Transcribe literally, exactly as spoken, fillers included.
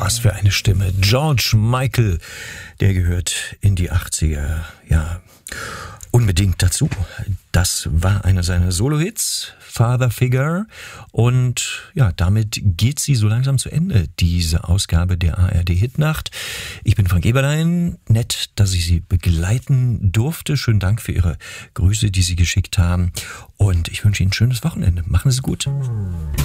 Was für eine Stimme. George Michael, der gehört in die achtziger, ja, unbedingt dazu. Das war einer seiner Solo-Hits, Father Figure. Und ja, damit geht sie so langsam zu Ende, diese Ausgabe der A R D-Hitnacht. Ich bin Frank Eberlein. Nett, dass ich Sie begleiten durfte. Schönen Dank für Ihre Grüße, die Sie geschickt haben. Und ich wünsche Ihnen ein schönes Wochenende. Machen Sie es gut.